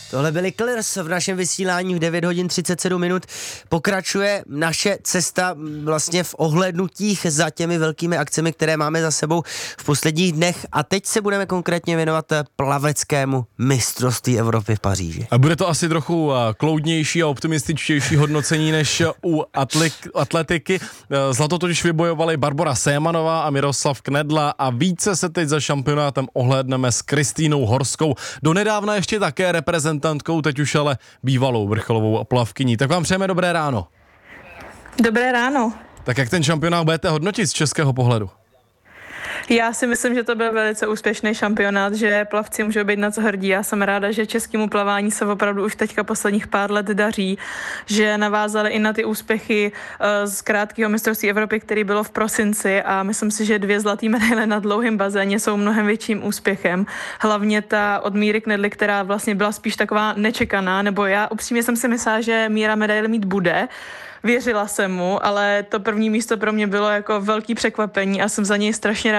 Tohle byli Killers v našem vysílání v 9 hodin 37 minut. Pokračuje naše cesta vlastně v ohlédnutích za těmi velkými akcemi, které máme za sebou v posledních dnech. A teď se budeme konkrétně věnovat plaveckému mistrovství Evropy v Paříži. A bude to asi trochu kloudnější a optimističtější hodnocení než u atletiky. Zlato totiž vybojovali Barbora Sémanová a Miroslav Knedla a více se teď za šampionátem ohlédneme s Kristýnou Horskou. Donedávna ještě také reprezentantkou, teď už ale bývalou vrcholovou plavkyní. Tak vám přejeme dobré ráno. Dobré ráno. Tak jak ten šampionát budete hodnotit z českého pohledu? Já si myslím, že to byl velice úspěšný šampionát, že plavci můžou být na co hrdí. Já jsem ráda, že českému plavání se opravdu už teďka posledních pár let daří, že navázali i na ty úspěchy z krátkého mistrovství Evropy, který bylo v prosinci, a myslím si, že 2 zlatý medaile na dlouhém bazéně jsou mnohem větším úspěchem. Hlavně ta od Míry Knedly, která vlastně byla spíš taková nečekaná, nebo já upřímně jsem si myslela, že Míra medaile mít bude. Věřila jsem mu, ale to první místo pro mě bylo jako velký překvapení a jsem za něj strašně ráda.